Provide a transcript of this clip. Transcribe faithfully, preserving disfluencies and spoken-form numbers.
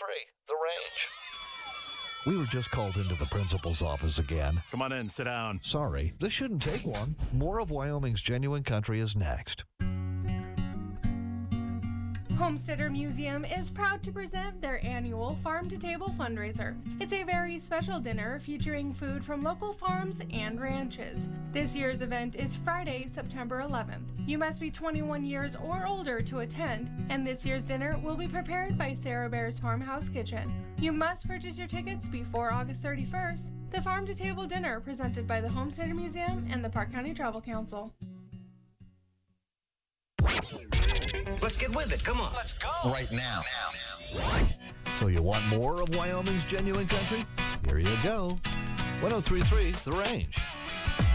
three, The Range. We were just called into the principal's office again. Come on in, sit down. Sorry, this shouldn't take long. More of Wyoming's Genuine Country is next. Homesteader Museum is proud to present their annual Farm to Table fundraiser. It's a very special dinner featuring food from local farms and ranches. This year's event is Friday, September eleventh. You must be twenty-one years or older to attend, and this year's dinner will be prepared by Sarah Bear's Farmhouse Kitchen. You must purchase your tickets before August thirty-first. The Farm to Table dinner presented by the Homesteader Museum and the Park County Travel Council. Let's get with it. Come on. Let's go. Right now. So you want more of Wyoming's Genuine Country? Here you go. one oh three point three The Range.